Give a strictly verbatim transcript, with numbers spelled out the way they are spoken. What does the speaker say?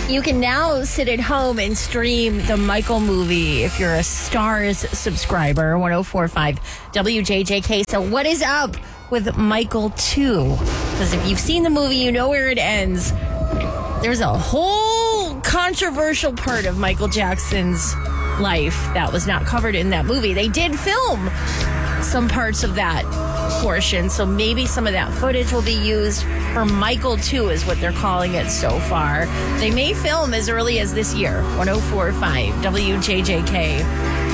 You can now sit at home and stream the Michael movie if you're a Stars subscriber, ten forty-five W J J K. So what is up with Michael two? Because if you've seen the movie, you know where it ends. There's a whole controversial part of Michael Jackson's life that was not covered in that movie. They did film some parts of that portion, so maybe some of that footage will be used for Michael two is what they're calling it so far. They may film as early as this year. ten forty-five W J J K.